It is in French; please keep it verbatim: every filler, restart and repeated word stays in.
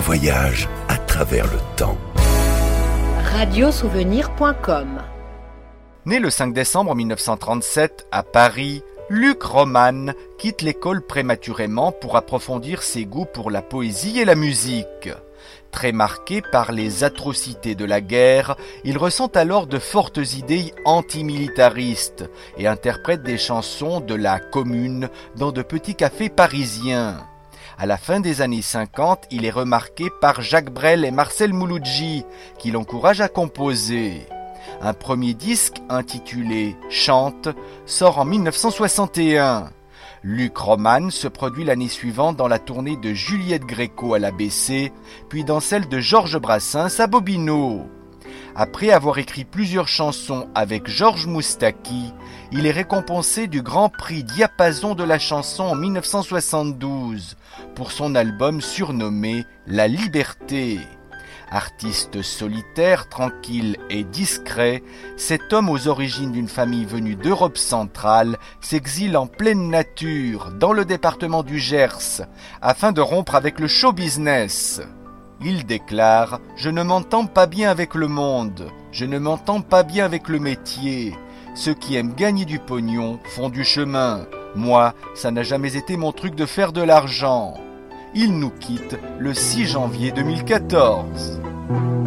voyage à travers le temps. radiosouvenir point com. Né le cinq décembre mille neuf cent trente-sept à Paris, Luc Roman quitte l'école prématurément pour approfondir ses goûts pour la poésie et la musique. Très marqué par les atrocités de la guerre, il ressent alors de fortes idées antimilitaristes et interprète des chansons de la Commune dans de petits cafés parisiens. À la fin des années cinquante, il est remarqué par Jacques Brel et Marcel Mouloudji, qui l'encouragent à composer. Un premier disque intitulé « Chante » sort en mille neuf cent soixante et un. Luc Roman se produit l'année suivante dans la tournée de Juliette Gréco à l'A B C, puis dans celle de Georges Brassens à Bobino. Après avoir écrit plusieurs chansons avec Georges Moustaki, il est récompensé du Grand Prix Diapason de la chanson en mille neuf cent soixante-douze pour son album surnommé La Liberté. Artiste solitaire, tranquille et discret, cet homme aux origines d'une famille venue d'Europe centrale s'exile en pleine nature, dans le département du Gers, afin de rompre avec le show business. Il déclare « Je ne m'entends pas bien avec le monde, je ne m'entends pas bien avec le métier. Ceux qui aiment gagner du pognon font du chemin. Moi, ça n'a jamais été mon truc de faire de l'argent. » Il nous quitte le six janvier deux mille quatorze.